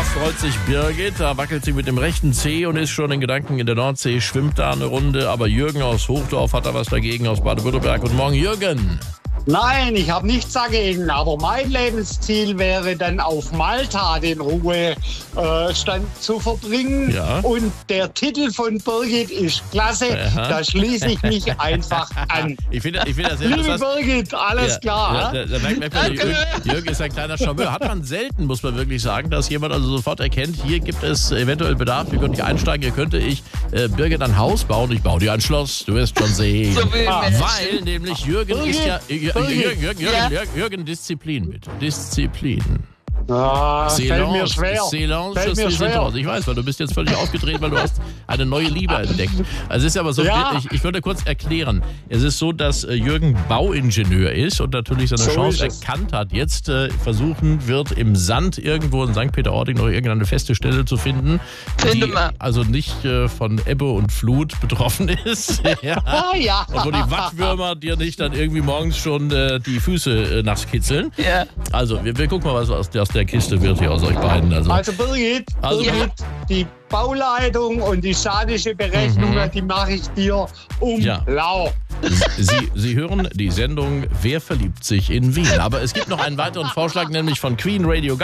freut sich Birgit, da wackelt sie mit dem rechten Zeh und ist schon in Gedanken in der Nordsee, schwimmt da eine Runde. Aber Jürgen aus Hochdorf hat da was dagegen, aus Baden-Württemberg. Guten Morgen, Jürgen. Nein, ich habe nichts dagegen, aber mein Lebensziel wäre dann auf Malta den Ruhestand zu verbringen. Ja. Und der Titel von Birgit ist klasse, da schließe ich mich einfach an. Ich finde das sehr Liebe interessant. Birgit, alles klar. Ja, da merkt man, Jürgen ist ein kleiner Charmeur. Hat man selten, muss man wirklich sagen, dass jemand also sofort erkennt, hier gibt es eventuell Bedarf, hier könnte ich einsteigen, hier könnte ich Birgit ein Haus bauen, ich baue dir ein Schloss, du wirst schon sehen. Weil nämlich Jürgen ist ja... Jürgen, Disziplin bitte. Disziplin. Fällt mir schwer. Fällt mir schwer. Ich weiß, weil du bist jetzt völlig aufgedreht, weil du hast eine neue Liebe entdeckt. Also es ist aber so, ich würde kurz erklären. Es ist so, dass Jürgen Bauingenieur ist und natürlich seine Chance erkannt hat, jetzt versuchen wird, im Sand irgendwo in St. Peter-Ording noch irgendeine feste Stelle zu finden, die also nicht von Ebbe und Flut betroffen ist. Und wo die Wattwürmer dir nicht dann irgendwie morgens schon die Füße nass kitzeln. Ja. Also wir gucken mal, was aus der Kiste wird hier aus euch beiden. Also Birgit, die Bauleitung und die statische Berechnung, die mache ich dir lau. Sie hören die Sendung Wer verliebt sich in Wien? Aber es gibt noch einen weiteren Vorschlag, nämlich von Queen Radio.